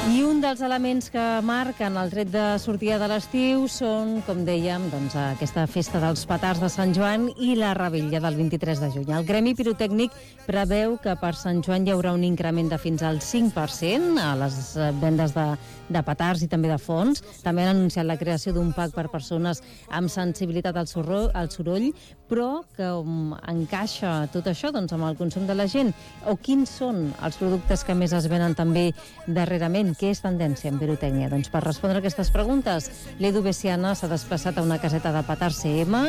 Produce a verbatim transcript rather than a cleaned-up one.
I un dels elements que marquen el tret de sortida de l'estiu són, com dèiem, doncs, aquesta festa dels petards de Sant Joan i la revetlla del vint-i-tres de juny. El Gremi Pirotècnic preveu que per Sant Joan hi haurà un increment de fins al cinc per cent a les vendes de, de petards i també de fons. També han anunciat la creació d'un pack per persones amb sensibilitat al, sorro, al soroll, però que um, encaixa tot això doncs, amb el consum de la gent. O quins són els productes que més es venen també darrerament? Què és tendència en pirotècnia? Doncs per respondre a aquestes preguntes, l'Edu Bessiana s'ha desplaçat a una caseta de petards C M